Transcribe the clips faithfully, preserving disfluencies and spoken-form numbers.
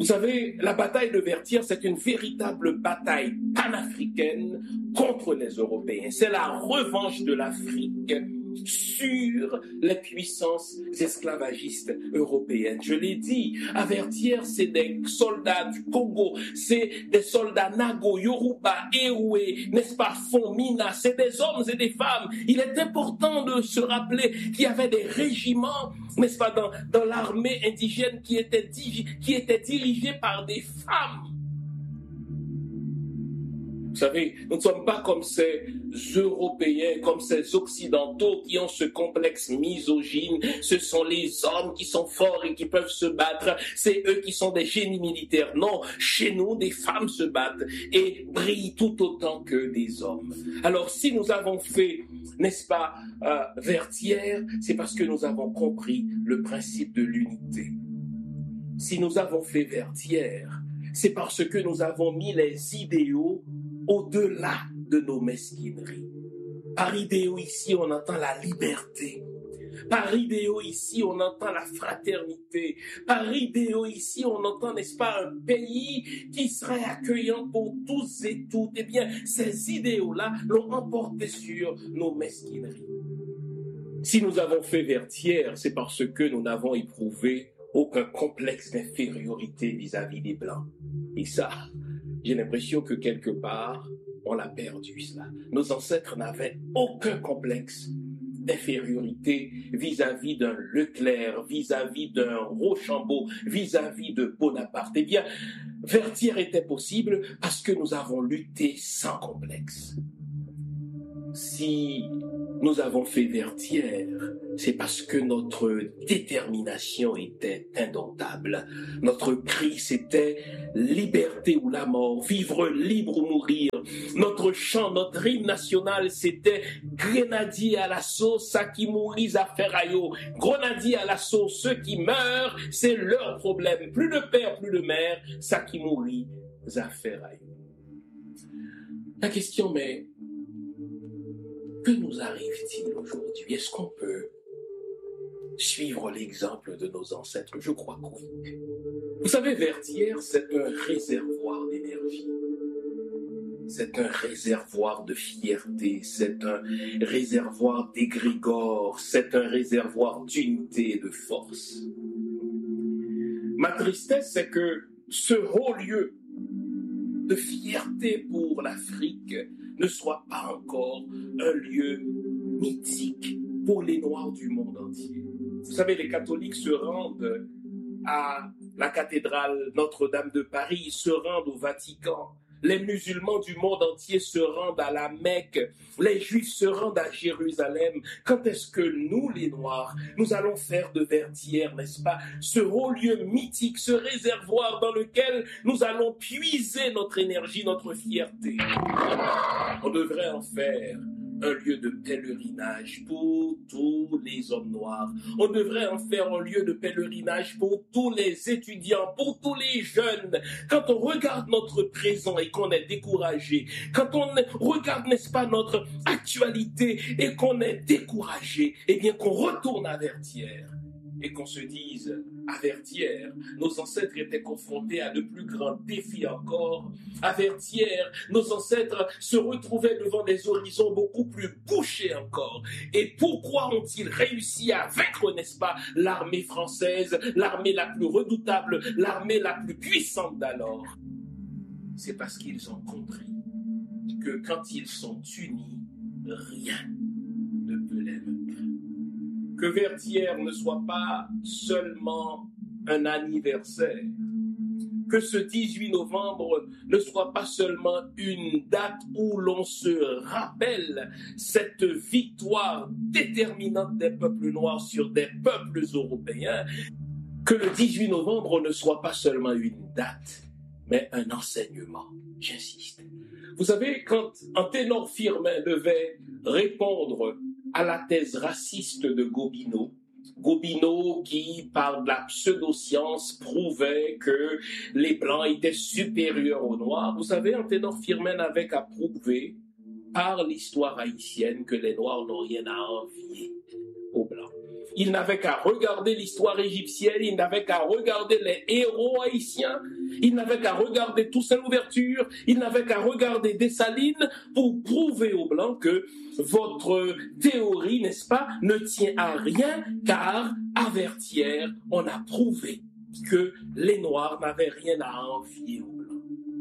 savez, la bataille de Vertières, c'est une véritable bataille panafricaine contre les Européens. C'est la revanche de l'Afrique sur les puissances esclavagistes européennes. Je l'ai dit, à Vertières, c'est des soldats du Congo, c'est des soldats Nago, Yoruba, Ewe, n'est-ce pas, Fomina, c'est des hommes et des femmes. Il est important de se rappeler qu'il y avait des régiments, n'est-ce pas, dans, dans l'armée indigène qui étaient, qui étaient dirigés par des femmes. Vous savez, nous ne sommes pas comme ces Européens, comme ces Occidentaux qui ont ce complexe misogyne. Ce sont les hommes qui sont forts et qui peuvent se battre. C'est eux qui sont des génies militaires. Non, chez nous, des femmes se battent et brillent tout autant que des hommes. Alors, si nous avons fait, n'est-ce pas, euh, Vertières, c'est parce que nous avons compris le principe de l'unité. Si nous avons fait Vertières, c'est parce que nous avons mis les idéaux au-delà de nos mesquineries. Par idéaux ici, on entend la liberté. Par idéaux ici, on entend la fraternité. Par idéaux ici, on entend, n'est-ce pas, un pays qui serait accueillant pour tous et toutes. Eh bien, ces idéaux-là l'ont emporté sur nos mesquineries. Si nous avons fait Vertières, c'est parce que nous n'avons éprouvé aucun complexe d'infériorité vis-à-vis des Blancs. Et ça, j'ai l'impression que quelque part, on l'a perdu, cela. Nos ancêtres n'avaient aucun complexe d'infériorité vis-à-vis d'un Leclerc, vis-à-vis d'un Rochambeau, vis-à-vis de Bonaparte. Eh bien, Vertières était possible parce que nous avons lutté sans complexe. Si nous avons fait Vertières, c'est parce que notre détermination était indomptable. Notre cri, c'était liberté ou la mort, vivre libre ou mourir. Notre chant, notre hymne national, c'était grenadier à l'assaut, ça qui mourit à ferraillot. Grenadier à l'assaut, ceux qui meurent, c'est leur problème. Plus de père, plus de mère, ça qui mourit à ferraillot. La question, mais que nous arrive-t-il aujourd'hui? Est-ce qu'on peut suivre l'exemple de nos ancêtres? Je crois que oui. Vous savez, Vertières, c'est un réservoir d'énergie. C'est un réservoir de fierté, c'est un réservoir d'égrégore, c'est un réservoir d'unité et de force. Ma tristesse, c'est que ce haut lieu de fierté pour l'Afrique ne soit pas encore un lieu mythique pour les Noirs du monde entier. Vous savez, les catholiques se rendent à la cathédrale Notre-Dame de Paris, ils se rendent au Vatican. Les musulmans du monde entier se rendent à la Mecque. Les Juifs se rendent à Jérusalem. Quand est-ce que nous, les Noirs, nous allons faire de Vertières, n'est-ce pas, ce haut lieu mythique, ce réservoir dans lequel nous allons puiser notre énergie, notre fierté? On devrait en faire un lieu de pèlerinage pour tous les hommes noirs. On devrait en faire un lieu de pèlerinage pour tous les étudiants, pour tous les jeunes. Quand on regarde notre présent et qu'on est découragé, quand on regarde, n'est-ce pas, notre actualité et qu'on est découragé, eh bien qu'on retourne à Vertières et qu'on se dise, à Vertières, nos ancêtres étaient confrontés à de plus grands défis encore. À Vertières, nos ancêtres se retrouvaient devant des horizons beaucoup plus bouchés encore. Et pourquoi ont-ils réussi à vaincre, n'est-ce pas, l'armée française, l'armée la plus redoutable, l'armée la plus puissante d'alors? C'est parce qu'ils ont compris que quand ils sont unis, rien ne peut les vaincre. Que Vertières ne soit pas seulement un anniversaire, que ce dix-huit novembre ne soit pas seulement une date où l'on se rappelle cette victoire déterminante des peuples noirs sur des peuples européens, que le dix-huit novembre ne soit pas seulement une date, mais un enseignement, j'insiste. Vous savez, quand Anténor Firmin devait répondre à la thèse raciste de Gobineau, Gobineau qui, par de la pseudo-science, prouvait que les Blancs étaient supérieurs aux Noirs. Vous savez, Anténor Firmin n'avait qu'à prouver par l'histoire haïtienne que les Noirs n'ont rien à envier aux Blancs. il n'avait qu'à regarder l'histoire égyptienne, il n'avait qu'à regarder les héros haïtiens, il n'avait qu'à regarder Toussaint Louverture, il n'avait qu'à regarder Dessalines pour prouver aux Blancs que votre théorie, n'est-ce pas, ne tient à rien, car à Vertières, on a prouvé que les Noirs n'avaient rien à envier aux Blancs.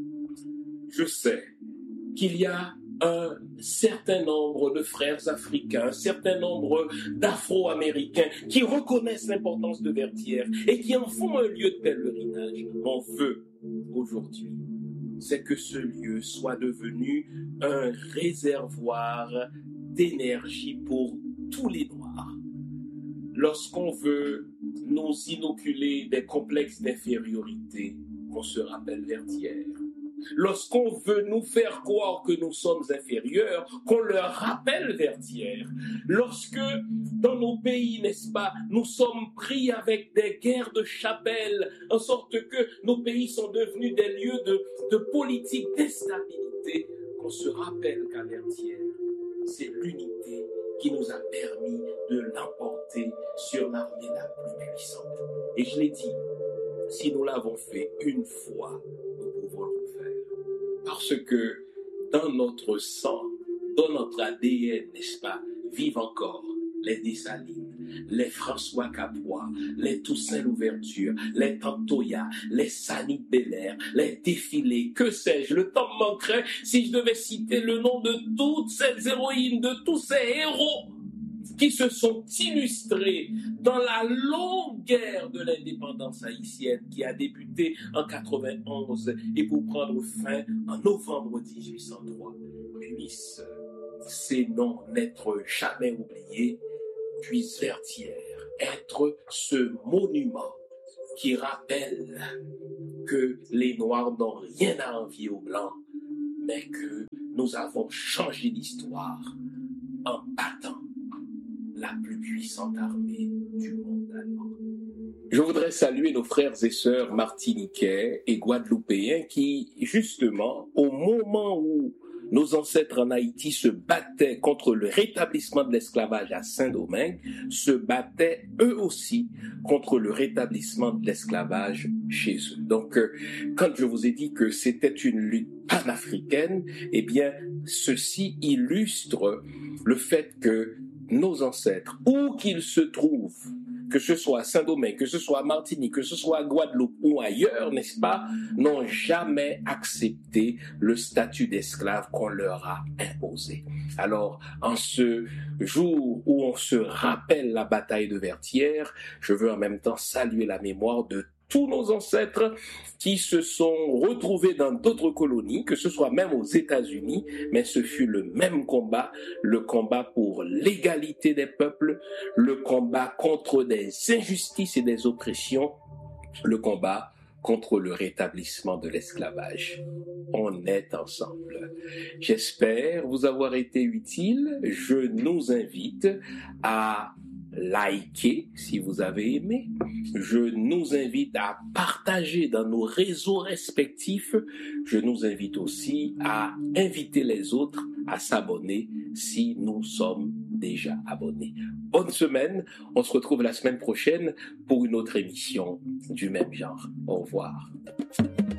Je sais qu'il y a un certain nombre de frères africains, un certain nombre d'Afro-Américains qui reconnaissent l'importance de Vertières et qui en font un lieu de pèlerinage. Mon vœu aujourd'hui, c'est que ce lieu soit devenu un réservoir d'énergie pour tous les Noirs. Lorsqu'on veut nous inoculer des complexes d'infériorité, on se rappelle Vertières. Lorsqu'on veut nous faire croire que nous sommes inférieurs, qu'on leur rappelle Vertières. Lorsque, dans nos pays, n'est-ce pas, nous sommes pris avec des guerres de chapelle, en sorte que nos pays sont devenus des lieux de, de politique d'instabilité, qu'on se rappelle qu'à Vertières, c'est l'unité qui nous a permis de l'emporter sur l'armée la plus puissante. Et je l'ai dit, si nous l'avons fait une fois, nous pouvons le refaire. Parce que dans notre sang, dans notre A D N, n'est-ce pas, vivent encore les Dessalines, les François Capois, les Toussaint Louverture, les Tantoya, les Sani Belair, les défilés, que sais-je, le temps me manquerait si je devais citer le nom de toutes ces héroïnes, de tous ces héros qui se sont illustrés dans la longue guerre de l'indépendance haïtienne qui a débuté en quatre-vingt-onze et pour prendre fin en novembre dix-huit cent trois. Puissent ces noms n'être jamais oubliés, puisse Vertières être ce monument qui rappelle que les Noirs n'ont rien à envier aux Blancs, mais que nous avons changé l'histoire en battant la plus puissante armée du monde allemand. Je voudrais saluer nos frères et sœurs martiniquais et guadeloupéens qui, justement, au moment où nos ancêtres en Haïti se battaient contre le rétablissement de l'esclavage à Saint-Domingue, se battaient eux aussi contre le rétablissement de l'esclavage chez eux. Donc, euh, quand je vous ai dit que c'était une lutte panafricaine, eh bien, ceci illustre le fait que nos ancêtres, où qu'ils se trouvent, que ce soit à Saint-Domingue, que ce soit à Martinique, que ce soit à Guadeloupe ou ailleurs, n'est-ce pas, n'ont jamais accepté le statut d'esclave qu'on leur a imposé. Alors, en ce jour où on se rappelle la bataille de Vertières, je veux en même temps saluer la mémoire de tous nos ancêtres qui se sont retrouvés dans d'autres colonies, que ce soit même aux États-Unis, mais ce fut le même combat, le combat pour l'égalité des peuples, le combat contre des injustices et des oppressions, le combat contre le rétablissement de l'esclavage. On est ensemble. J'espère vous avoir été utile. Je nous invite à liker si vous avez aimé. Je nous invite à partager dans nos réseaux respectifs. Je nous invite aussi à inviter les autres à s'abonner si nous sommes déjà abonnés. Bonne semaine. On se retrouve la semaine prochaine pour une autre émission du même genre. Au revoir.